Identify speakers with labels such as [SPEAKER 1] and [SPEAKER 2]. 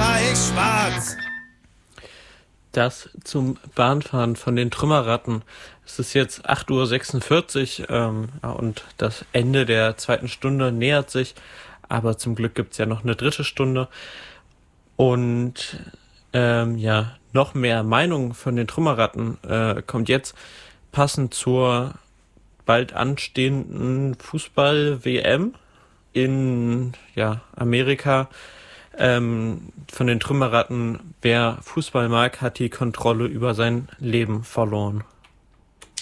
[SPEAKER 1] war ich schwarz.
[SPEAKER 2] Das zum Bahnfahren von den Trümmerratten. Es ist jetzt 8:46 Uhr und das Ende der zweiten Stunde nähert sich. Aber zum Glück gibt's ja noch eine dritte Stunde. Und noch mehr Meinung von den Trümmerratten kommt jetzt passend zur bald anstehenden Fußball-WM in Amerika. Von den Trümmerratten, wer Fußball mag, hat die Kontrolle über sein Leben verloren.